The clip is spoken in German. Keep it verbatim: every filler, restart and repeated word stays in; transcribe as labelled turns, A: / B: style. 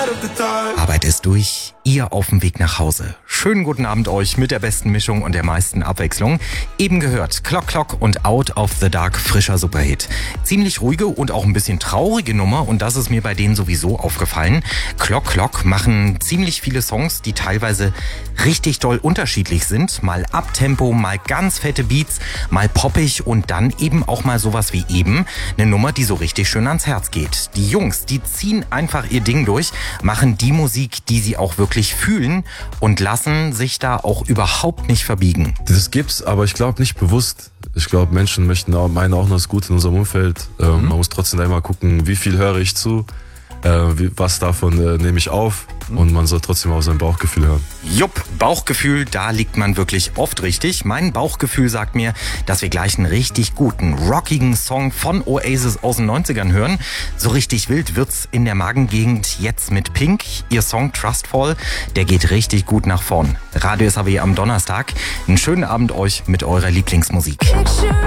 A: Arbeit ist durch, ihr auf dem Weg nach Hause. Schönen guten Abend euch mit der besten Mischung und der meisten Abwechslung. Eben gehört Clock Clock und Out of the Dark, frischer Superhit. Ziemlich ruhige und auch ein bisschen traurige Nummer und das ist mir bei denen sowieso aufgefallen. Clock Clock machen ziemlich viele Songs, die teilweise richtig doll unterschiedlich sind. Mal Uptempo, mal ganz fette Beats, mal poppig und dann eben auch mal sowas wie eben. Eine Nummer, die so richtig schön ans Herz geht. Die Jungs, die ziehen einfach ihr Ding durch, machen die Musik, die sie auch wirklich fühlen und lassen sich da auch überhaupt nicht verbiegen.
B: Das gibt's, aber ich glaube nicht bewusst. Ich glaube, Menschen möchten auch, meinen auch noch das Gute in unserem Umfeld. Ähm, mhm. Man muss trotzdem einmal gucken, wie viel höre ich zu, äh, wie, was davon äh, nehme ich auf. Und man soll trotzdem auf sein Bauchgefühl hören.
A: Jupp, Bauchgefühl, da liegt man wirklich oft richtig. Mein Bauchgefühl sagt mir, dass wir gleich einen richtig guten, rockigen Song von Oasis aus den neunzigern hören. So richtig wild wird's in der Magengegend jetzt mit Pink. Ihr Song Trustful, der geht richtig gut nach vorn. Radio S A W am Donnerstag. Einen schönen Abend euch mit eurer Lieblingsmusik.